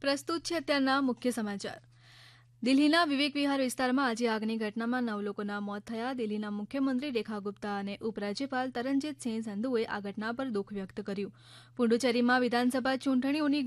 પ્રસ્તુત છે અત્યારના મુખ્ય સમાચાર. દિલ્હીના વિવેક વિહાર વિસ્તારમાં આજે આગની ઘટનામાં 9 લોકોના મોત થયા. દિલ્હીના મુખ્યમંત્રી રેખા ગુપ્તા અને ઉપરાજ્યપાલ તરણજીત સિંહ સંધુએ આ ઘટના પર દુઃખ વ્યક્ત કર્યું. પુડુચેરીમાં વિધાનસભા ચૂંટણીઓની